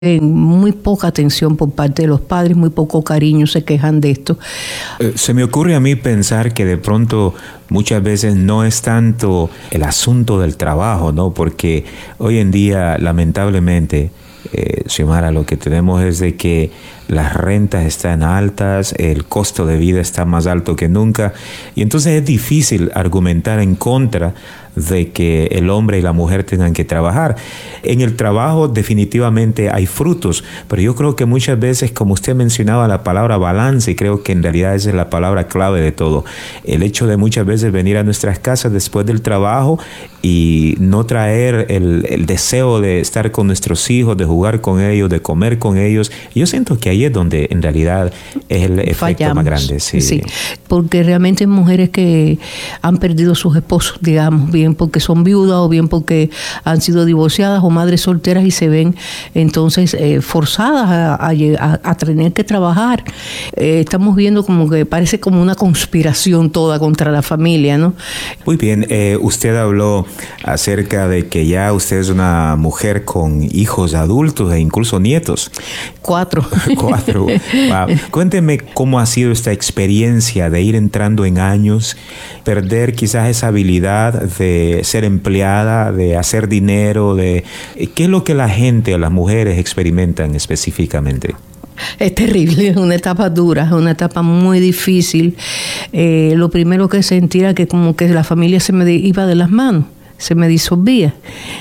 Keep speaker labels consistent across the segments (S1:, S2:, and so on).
S1: Muy poca atención por parte de los padres, muy poco cariño, se quejan de esto.
S2: Se me ocurre a mí pensar que de pronto muchas veces no es tanto el asunto del trabajo, ¿no? Porque hoy en día, lamentablemente, Xiomara, lo que tenemos es de que las rentas están altas, el costo de vida está más alto que nunca, y entonces es difícil argumentar en contra de que el hombre y la mujer tengan que trabajar. En el trabajo definitivamente hay frutos, pero yo creo que muchas veces, como usted mencionaba la palabra balance, y creo que en realidad esa es la palabra clave de todo, el hecho de muchas veces venir a nuestras casas después del trabajo y no traer el deseo de estar con nuestros hijos, de jugar con ellos, de comer con ellos. Yo siento que ahí es donde en realidad es el efecto más grande.
S1: Sí, porque realmente hay mujeres que han perdido sus esposos, digamos, bien porque son viudas o bien porque han sido divorciadas o madres solteras y se ven entonces forzadas a tener que trabajar. Estamos viendo como que parece como una conspiración toda contra la familia, ¿no?
S2: Muy bien, usted habló acerca de que ya usted es una mujer con hijos adultos e incluso nietos.
S1: 4.
S2: Wow. Cuénteme cómo ha sido esta experiencia de ir entrando en años, perder quizás esa habilidad de ser empleada, de hacer dinero, de ¿qué es lo que la gente o las mujeres experimentan específicamente?
S1: Es terrible, es una etapa dura, es una etapa muy difícil. Lo primero que sentí era que como que la familia se me iba de las manos, se me disolvía.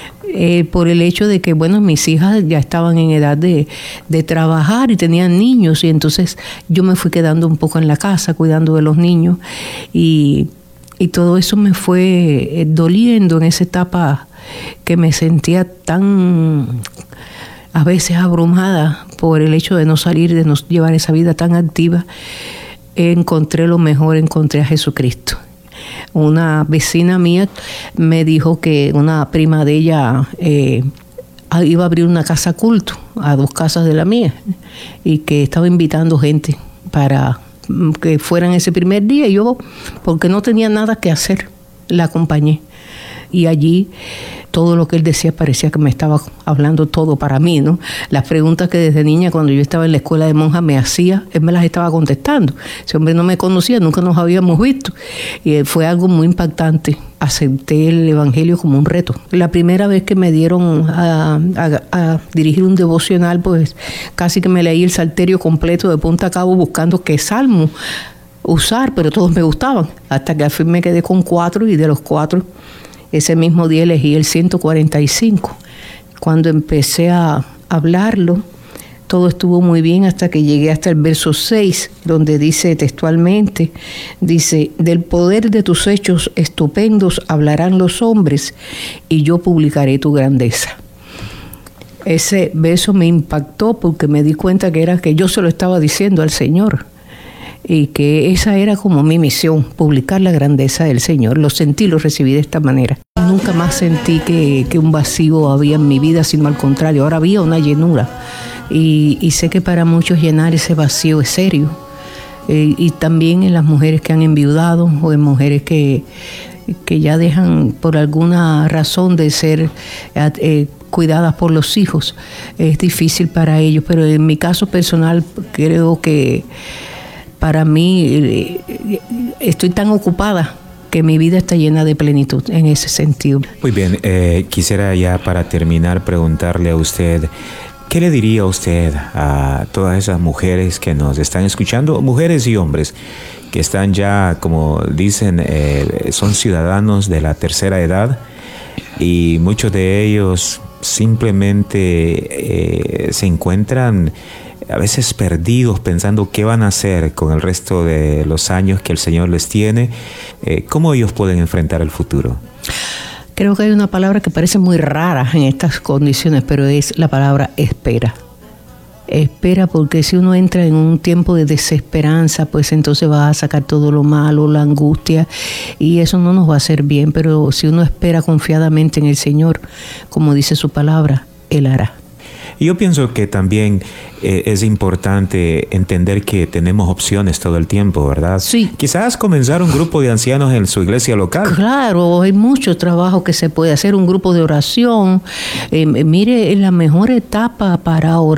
S1: Por el hecho de que, bueno, mis hijas ya estaban en edad de trabajar y tenían niños, y entonces yo me fui quedando un poco en la casa cuidando de los niños, y todo eso me fue doliendo en esa etapa que me sentía tan a veces abrumada por el hecho de no salir, de no llevar esa vida tan activa. Encontré lo mejor, encontré a Jesucristo. Una vecina mía me dijo que una prima de ella iba a abrir una casa culto a 2 casas de la mía y que estaba invitando gente para que fueran ese primer día. Y yo, porque no tenía nada que hacer, la acompañé. Y allí todo lo que él decía parecía que me estaba hablando todo para mí, ¿no? Las preguntas que desde niña, cuando yo estaba en la escuela de monjas, me hacía, él me las estaba contestando. Ese hombre no me conocía, nunca nos habíamos visto. Y fue algo muy impactante. Acepté el evangelio como un reto. La primera vez que me dieron a dirigir un devocional, pues casi que me leí el salterio completo de punta a cabo buscando qué salmo usar, pero todos me gustaban. Hasta que al fin me quedé con 4, y de los 4... ese mismo día elegí el 145. Cuando empecé a hablarlo, todo estuvo muy bien hasta que llegué hasta el verso 6, donde dice textualmente, dice, del poder de tus hechos estupendos hablarán los hombres, y yo publicaré tu grandeza. Ese verso me impactó porque me di cuenta que era que yo se lo estaba diciendo al Señor. Y que esa era como mi misión, publicar la grandeza del Señor. Lo sentí, lo recibí de esta manera. Nunca más sentí que un vacío había en mi vida, sino al contrario, ahora había una llenura. Y sé que para muchos llenar ese vacío es serio. Y también en las mujeres que han enviudado o en mujeres que ya dejan por alguna razón de ser cuidadas por los hijos. Es difícil para ellos, pero en mi caso personal creo que para mí, estoy tan ocupada que mi vida está llena de plenitud en ese sentido.
S2: Muy bien, quisiera ya para terminar preguntarle a usted, ¿qué le diría usted a todas esas mujeres que nos están escuchando, mujeres y hombres, que están ya, como dicen, son ciudadanos de la tercera edad, y muchos de ellos simplemente se encuentran a veces perdidos, pensando qué van a hacer con el resto de los años que el Señor les tiene? ¿Cómo ellos pueden enfrentar el futuro?
S1: Creo que hay una palabra que parece muy rara en estas condiciones, pero es la palabra espera. Espera, porque si uno entra en un tiempo de desesperanza, pues entonces va a sacar todo lo malo, la angustia, y eso no nos va a hacer bien. Pero si uno espera confiadamente en el Señor, como dice su palabra, Él hará.
S2: Y yo pienso que también es importante entender que tenemos opciones todo el tiempo, ¿verdad?
S1: Sí.
S2: Quizás comenzar un grupo de ancianos en su iglesia local.
S1: Claro, hay mucho trabajo que se puede hacer, un grupo de oración. Mire, la mejor etapa para orar